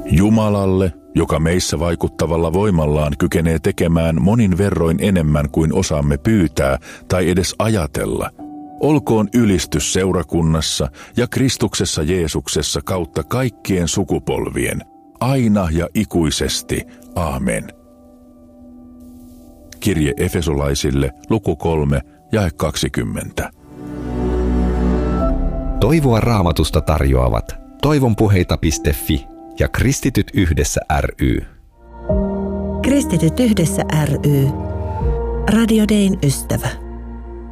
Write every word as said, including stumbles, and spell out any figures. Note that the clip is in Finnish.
Jumalalle, joka meissä vaikuttavalla voimallaan kykenee tekemään monin verroin enemmän kuin osaamme pyytää tai edes ajatella, olkoon ylistys seurakunnassa ja Kristuksessa Jeesuksessa kautta kaikkien sukupolvien, aina ja ikuisesti. Aamen. Kirje Efesolaisille, luku kolme, jae kaksikymmentä. Toivoa Raamatusta tarjoavat toivonpuheita piste fi ja Kristityt yhdessä ry. Kristityt yhdessä ry. Radio Dayn ystävä.